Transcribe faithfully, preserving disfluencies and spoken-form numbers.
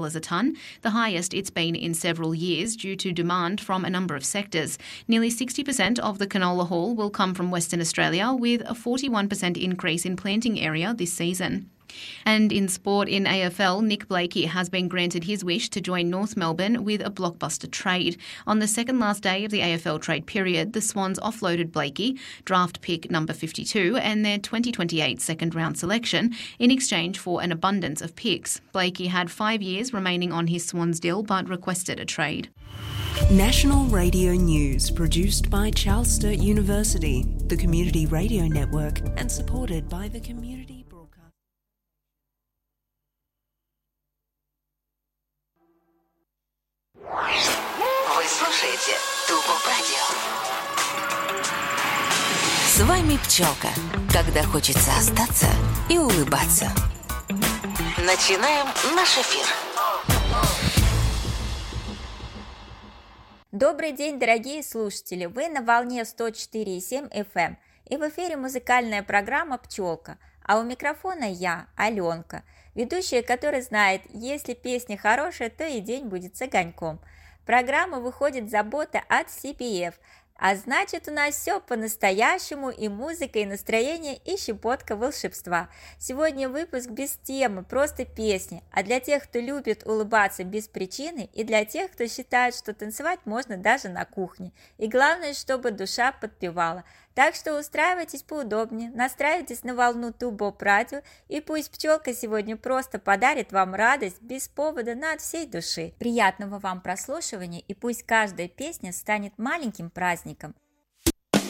a tonne, the highest it's been in several years due to demand from a number of sectors. Nearly sixty percent of the canola haul will come from Western Australia, with a forty-one percent increase in planting area this season. And in sport, in A F L, Nick Blakey has been granted his wish to join North Melbourne with a blockbuster trade. On the second last day of the A F L trade period, the Swans offloaded Blakey, draft pick number fifty-two, and their twenty twenty-eight second round selection in exchange for an abundance of picks. Blakey had five years remaining on his Swans deal but requested a trade. National Radio News, produced by Charles Sturt University, the Community Radio Network, and supported by the Community Broadcast. Вы слушаете Тубоп Радио. С вами Пчелка, когда хочется остаться и улыбаться. Начинаем наш эфир. Добрый день, дорогие слушатели! Вы на волне сто четыре и семь эф эм, и в эфире музыкальная программа «Пчелка», а у микрофона я, Аленка, ведущая, которая знает, если песня хорошая, то и день будет с огоньком. Программа выходит забота от си пи эф, а значит, у нас все по-настоящему, и музыка, и настроение, и щепотка волшебства. Сегодня выпуск без темы, просто песни, а для тех, кто любит улыбаться без причины, и для тех, кто считает, что танцевать можно даже на кухне. И главное, чтобы душа подпевала. Так что устраивайтесь поудобнее, настраивайтесь на волну Тубоп Радио, и пусть Пчелка сегодня просто подарит вам радость без повода, но от всей души. Приятного вам прослушивания, и пусть каждая песня станет маленьким праздником.